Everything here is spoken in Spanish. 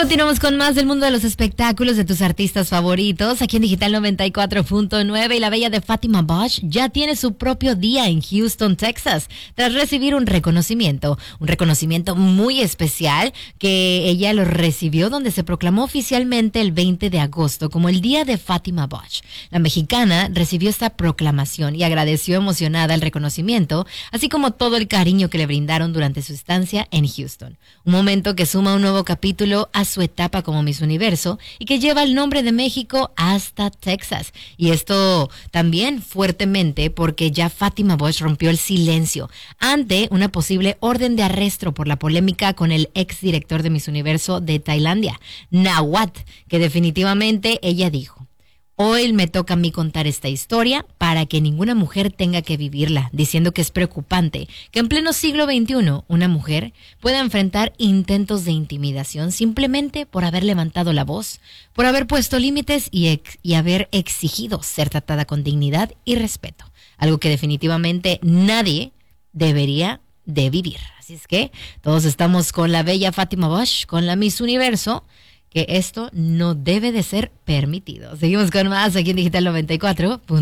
Continuamos con más del mundo de los espectáculos de tus artistas favoritos aquí en Digital 94.9 y la bella de Fátima Bosch ya tiene su propio día en Houston, Texas, tras recibir un reconocimiento muy especial que ella lo recibió donde se proclamó oficialmente el 20 de agosto como el Día de Fátima Bosch. La mexicana recibió esta proclamación y agradeció emocionada el reconocimiento, así como todo el cariño que le brindaron durante su estancia en Houston. Un momento que suma un nuevo capítulo a su etapa como Miss Universo y que lleva el nombre de México hasta Texas. Y esto también fuertemente porque ya Fátima Bosch rompió el silencio ante una posible orden de arresto por la polémica con el exdirector de Miss Universo de Tailandia, Nawat, que definitivamente ella dijo: hoy me toca a mí contar esta historia para que ninguna mujer tenga que vivirla, diciendo que es preocupante que en pleno siglo XXI una mujer pueda enfrentar intentos de intimidación simplemente por haber levantado la voz, por haber puesto límites y haber exigido ser tratada con dignidad y respeto, algo que definitivamente nadie debería de vivir. Así es que todos estamos con la bella Fátima Bosch, con la Miss Universo, que esto no debe de ser permitido. Seguimos con más aquí en Digital 94.